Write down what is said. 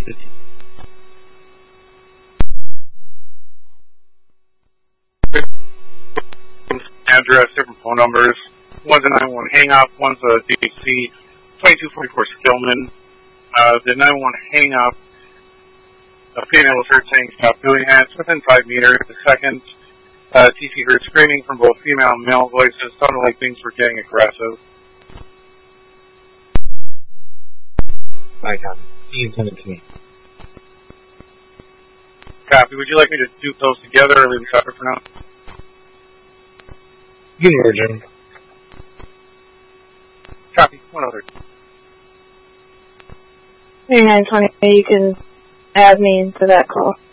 Address, different phone numbers. One's a 911 hang-up, one's a DC 2244 Stillman. The 911 hang-up, a female was heard saying stop doing that. It's within 5 meters. The second, TC heard screaming from both female and male voices. Sounded like things were getting aggressive. I copy. You can send it to me. Copy. Would you like me to dupe those together or leave them separate for now? You can merge them. Copy. One other. Hey, 920, you can add me into that call.